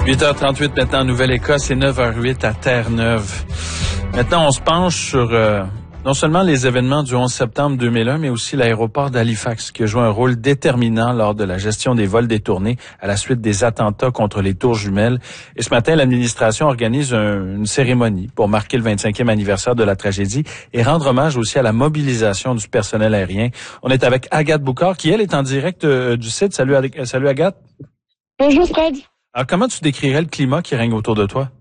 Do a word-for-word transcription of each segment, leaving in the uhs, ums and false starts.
huit heures trente-huit maintenant en Nouvelle-Écosse et neuf heures huit à Terre-Neuve. Maintenant, on se penche sur euh, non seulement les événements du onze septembre deux mille un, mais aussi l'aéroport d'Halifax qui a joué un rôle déterminant lors de la gestion des vols détournés à la suite des attentats contre les tours jumelles. Et ce matin, l'administration organise un, une cérémonie pour marquer le vingt-cinquième anniversaire de la tragédie et rendre hommage aussi à la mobilisation du personnel aérien. On est avec Agathe Boucard qui, elle, est en direct euh, du site. Salut, salut Agathe. Bonjour Fred. Alors, comment tu décrirais le climat qui règne autour de toi?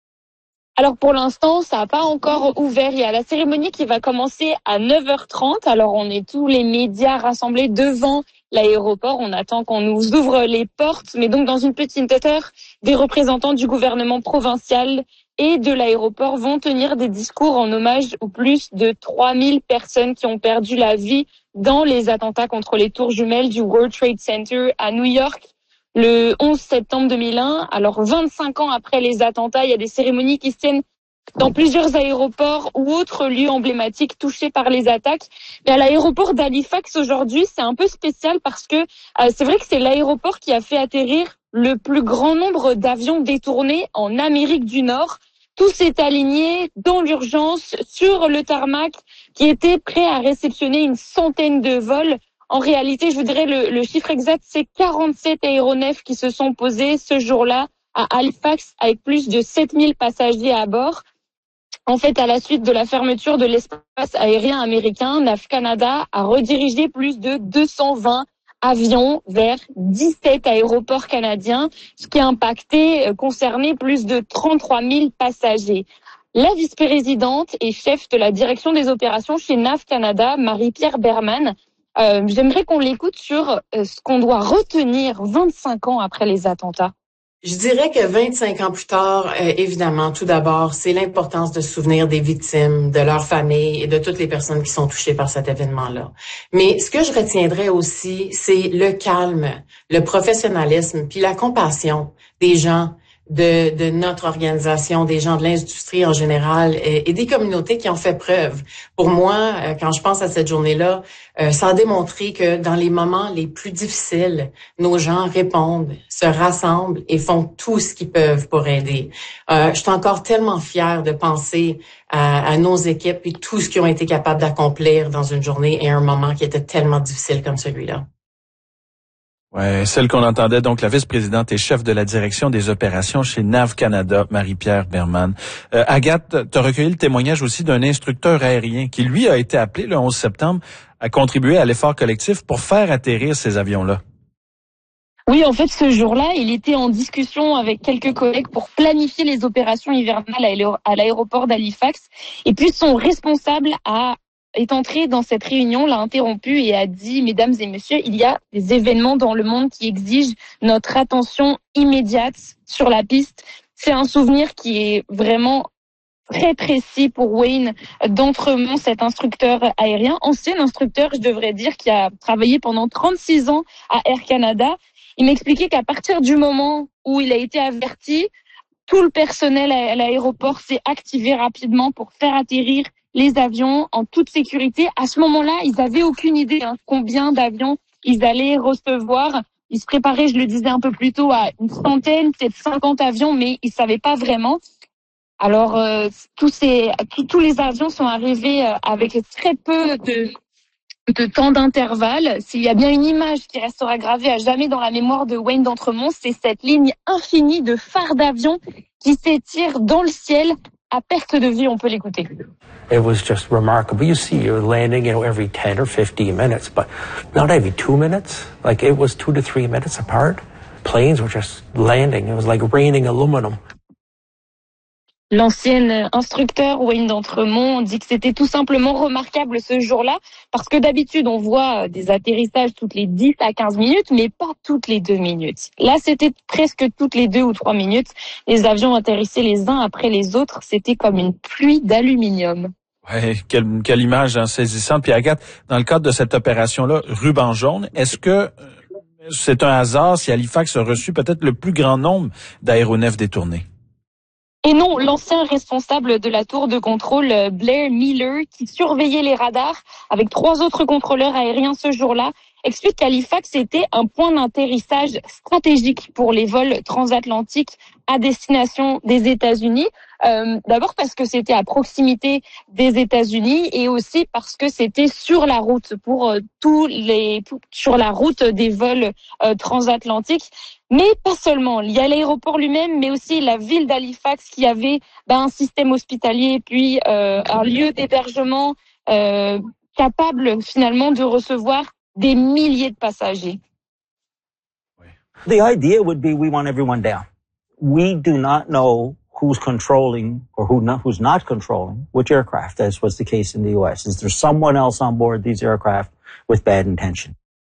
Alors pour l'instant, ça n'a pas encore ouvert. Il y a la cérémonie qui va commencer à neuf heures trente. Alors on est tous les médias rassemblés devant l'aéroport. On attend qu'on nous ouvre les portes. Mais donc dans une petite heure, des représentants du gouvernement provincial et de l'aéroport vont tenir des discours en hommage aux plus de trois mille personnes qui ont perdu la vie dans les attentats contre les tours jumelles du World Trade Center à New York. Le onze septembre deux mille un, alors vingt-cinq ans après les attentats, il y a des cérémonies qui se tiennent dans plusieurs aéroports ou autres lieux emblématiques touchés par les attaques. Mais à l'aéroport d'Halifax aujourd'hui, c'est un peu spécial parce que euh, c'est vrai que c'est l'aéroport qui a fait atterrir le plus grand nombre d'avions détournés en Amérique du Nord. Tout s'est aligné dans l'urgence sur le tarmac qui était prêt à réceptionner une centaine de vols. En réalité, je vous dirais le, le chiffre exact, c'est quarante-sept aéronefs qui se sont posés ce jour-là à Halifax avec plus de sept mille passagers à bord. En fait, à la suite de la fermeture de l'espace aérien américain, NAV Canada a redirigé plus de deux cent vingt avions vers dix-sept aéroports canadiens, ce qui a impacté, concerné plus de trente-trois mille passagers. La vice-présidente et chef de la direction des opérations chez NAV Canada, Marie-Pierre Berman, Euh, j'aimerais qu'on l'écoute sur euh, ce qu'on doit retenir vingt-cinq ans après les attentats. Je dirais que vingt-cinq ans plus tard, euh, évidemment, tout d'abord, c'est l'importance de se souvenir des victimes, de leurs familles et de toutes les personnes qui sont touchées par cet événement-là. Mais ce que je retiendrai aussi, c'est le calme, le professionnalisme, puis la compassion des gens de, de notre organisation, des gens de l'industrie en général et, et des communautés qui ont fait preuve. Pour moi, quand je pense à cette journée-là, euh, ça a démontré que dans les moments les plus difficiles, nos gens répondent, se rassemblent et font tout ce qu'ils peuvent pour aider. Euh, je suis encore tellement fière de penser à, à nos équipes et tout ce qu'ils ont été capables d'accomplir dans une journée et un moment qui était tellement difficile comme celui-là. Ouais, celle qu'on entendait, donc la vice-présidente et chef de la direction des opérations chez NAV Canada, Marie-Pierre Berman. Euh, Agathe, tu as recueilli le témoignage aussi d'un instructeur aérien qui, lui, a été appelé le onze septembre à contribuer à l'effort collectif pour faire atterrir ces avions-là. Oui, en fait, ce jour-là, il était en discussion avec quelques collègues pour planifier les opérations hivernales à l'aéroport d'Halifax. Et puis, son responsable a est entré dans cette réunion, l'a interrompu et a dit, mesdames et messieurs, il y a des événements dans le monde qui exigent notre attention immédiate sur la piste. C'est un souvenir qui est vraiment très précis pour Wayne d'Entremont, cet instructeur aérien, ancien instructeur, je devrais dire, qui a travaillé pendant trente-six ans à Air Canada. Il m'expliquait qu'à partir du moment où il a été averti, tout le personnel à l'aéroport s'est activé rapidement pour faire atterrir les avions en toute sécurité. À ce moment-là, ils avaient aucune idée hein, combien d'avions ils allaient recevoir. Ils se préparaient, je le disais un peu plus tôt, à une centaine, peut-être cinquante avions, mais ils savaient pas vraiment. Alors, euh, tous ces, tous, tous les avions sont arrivés euh, avec très peu de, de temps d'intervalle. S'il y a bien une image qui restera gravée à jamais dans la mémoire de Wayne d'Entremont, c'est cette ligne infinie de phares d'avions qui s'étire dans le ciel à perte de vue. On peut l'écouter. It was just remarkable. You see, you're landing, you know, every ten or fifteen minutes, but not every two minutes. Like it was two to three minutes apart. Planes were just landing. It was like raining aluminum. L'ancien instructeur Wayne d'Entremont dit que c'était tout simplement remarquable ce jour-là parce que d'habitude on voit des atterrissages toutes les dix à quinze minutes mais pas toutes les deux minutes. Là c'était presque toutes les deux ou trois minutes. Les avions atterrissaient les uns après les autres. C'était comme une pluie d'aluminium. Ouais, quelle, quelle image hein, saisissante. Puis Agathe, dans le cadre de cette opération-là, Ruban jaune, est-ce que c'est un hasard si Halifax a reçu peut-être le plus grand nombre d'aéronefs détournés? Et non, l'ancien responsable de la tour de contrôle, Blair Miller, qui surveillait les radars avec trois autres contrôleurs aériens ce jour-là, explique qu'Halifax était un point d'atterrissage stratégique pour les vols transatlantiques à destination des États-Unis. Euh, d'abord parce que c'était à proximité des États-Unis et aussi parce que c'était sur la route pour euh, tous les sur la route des vols euh, transatlantiques. Mais pas seulement. Il y a l'aéroport lui-même, mais aussi la ville d'Halifax qui avait ben, un système hospitalier, puis euh, un lieu d'hébergement euh, capable finalement de recevoir des milliers de passagers. The idea would be we want everyone down. We do not know who's controlling or who not, who's not controlling which aircraft, as was the case in the U S. Is there someone else on board these aircraft with bad intention?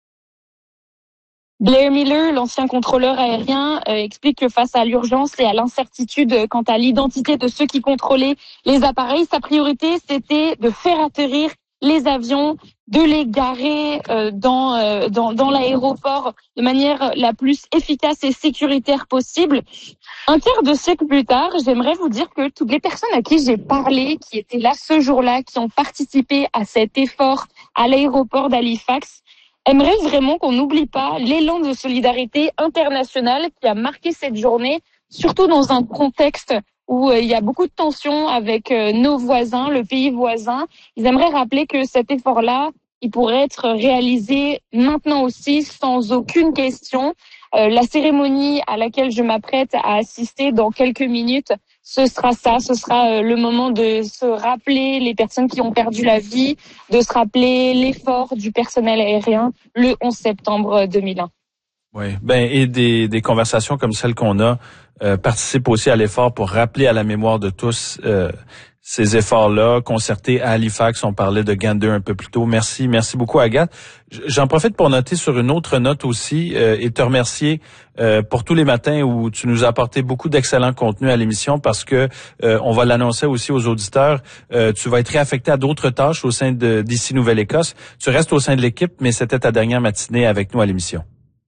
Blair Miller, l'ancien contrôleur aérien, euh, explique que face à l'urgence et à l'incertitude quant à l'identité de ceux qui contrôlaient les appareils, sa priorité, c'était de faire atterrir les avions, de les garer euh, dans, euh, dans, dans l'aéroport de manière la plus efficace et sécuritaire possible. Un quart de siècle plus tard, j'aimerais vous dire que toutes les personnes à qui j'ai parlé, qui étaient là ce jour-là, qui ont participé à cet effort à l'aéroport d'Halifax, aimeraient vraiment qu'on n'oublie pas l'élan de solidarité internationale qui a marqué cette journée, surtout dans un contexte où euh, il y a beaucoup de tensions avec euh, nos voisins, le pays voisin. Ils aimeraient rappeler que cet effort-là, il pourrait être réalisé maintenant aussi sans aucune question. Euh, la cérémonie à laquelle je m'apprête à assister dans quelques minutes, ce sera ça, ce sera euh, le moment de se rappeler les personnes qui ont perdu la vie, de se rappeler l'effort du personnel aérien le onze septembre deux mille un. Oui, ben et des, des conversations comme celle qu'on a euh, participent aussi à l'effort pour rappeler à la mémoire de tous euh, ces efforts-là concertés à Halifax. On parlait de Gander un peu plus tôt. Merci, merci beaucoup Agathe. J'en profite pour noter sur une autre note aussi euh, et te remercier euh, pour tous les matins où tu nous as apporté beaucoup d'excellents contenus à l'émission parce que euh, on va l'annoncer aussi aux auditeurs. Euh, tu vas être réaffecté à d'autres tâches au sein de d'ici Nouvelle-Écosse. Tu restes au sein de l'équipe, mais c'était ta dernière matinée avec nous à l'émission.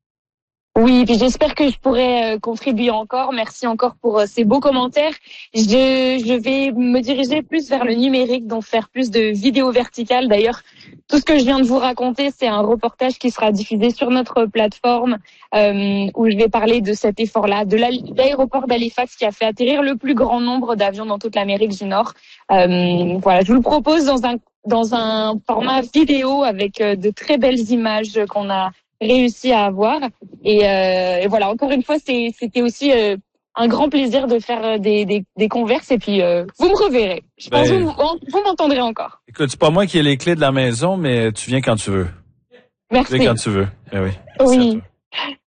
Oui, puis j'espère que je pourrai euh, contribuer encore. Merci encore pour euh, ces beaux commentaires. Je, je vais me diriger plus vers le numérique, donc faire plus de vidéos verticales. D'ailleurs, tout ce que je viens de vous raconter, c'est un reportage qui sera diffusé sur notre plateforme euh, où je vais parler de cet effort-là, de l'aéroport d'Halifax qui a fait atterrir le plus grand nombre d'avions dans toute l'Amérique du Nord. Euh, voilà, je vous le propose dans un dans un format vidéo avec euh, de très belles images qu'on a réussi à avoir et, euh, et voilà, encore une fois c'est, c'était aussi euh, un grand plaisir de faire des, des, des converses et puis euh, vous me reverrez, je pense ben, que vous, vous m'entendrez encore. Écoute, c'est pas moi qui ai les clés de la maison, mais tu viens quand tu veux. Merci. Tu viens quand tu veux. Eh oui. Oui.